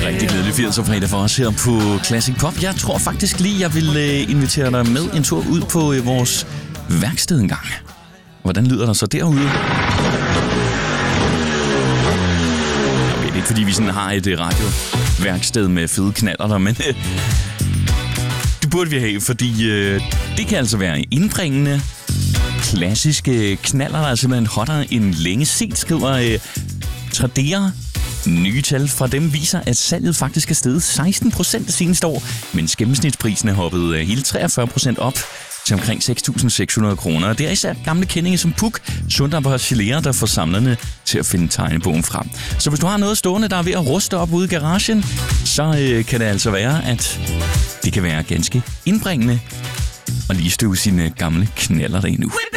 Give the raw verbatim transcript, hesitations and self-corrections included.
rigtig glædelig firs fredag for os her på Classic Pop. Jeg tror faktisk lige, jeg vil øh, invitere dig med en tur ud på øh, vores værksted en gang. Hvordan lyder der så derude? Jeg ved ikke, fordi vi sådan har et øh, radioværksted med fede knaller der, men øh, det burde vi have, fordi øh, det kan altså være indbringende, klassiske knaller, der er simpelthen hottere end længe set, skriver øh, Tradera. Nye tal fra dem viser, at salget faktisk er steget seksten procent det seneste år, mens gennemsnitsprisen er hoppet hele treogfyrre procent op til omkring seks tusind seks hundrede kroner. Det er især gamle kendinge som Puk, Sundar og Chilera, der får samlerne til at finde tegnebogen frem. Så hvis du har noget stående, der er ved at ruste op ude i garagen, så øh, kan det altså være, at det kan være ganske indbringende at lige støve sine gamle knaller derinde nu.